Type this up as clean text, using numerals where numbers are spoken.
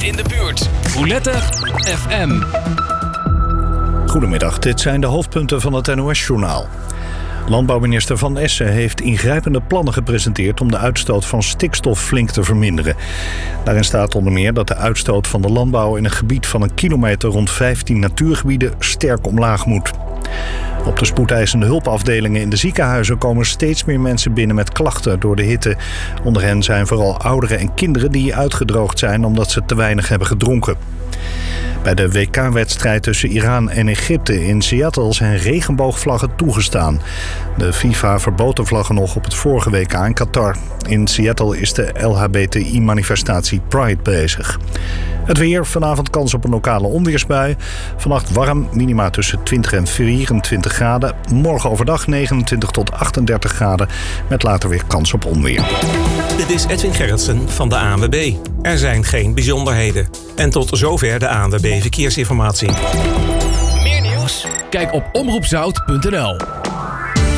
in de buurt. Roulette FM. Goedemiddag, dit zijn de hoofdpunten van het NOS-journaal. Landbouwminister Van Essen heeft ingrijpende plannen gepresenteerd om de uitstoot van stikstof flink te verminderen. Daarin staat onder meer dat de uitstoot van de landbouw in een gebied van 1 kilometer rond 15 natuurgebieden sterk omlaag moet. Op de spoedeisende hulpafdelingen in de ziekenhuizen komen steeds meer mensen binnen met klachten door de hitte. Onder hen zijn vooral ouderen en kinderen die uitgedroogd zijn omdat ze te weinig hebben gedronken. Bij de WK-wedstrijd tussen Iran en Egypte in Seattle zijn regenboogvlaggen toegestaan. De FIFA verbood de vlaggen nog op het vorige WK in Qatar. In Seattle is de LHBTI-manifestatie Pride bezig. Het weer, vanavond kans op een lokale onweersbui. Vannacht warm, minima tussen 20 en 24 graden. Morgen overdag 29 tot 38 graden, met later weer kans op onweer. Dit is Edwin Gerritsen van de ANWB. Er zijn geen bijzonderheden. En tot zover de ANWB Verkeersinformatie. Meer nieuws? Kijk op omroepzout.nl.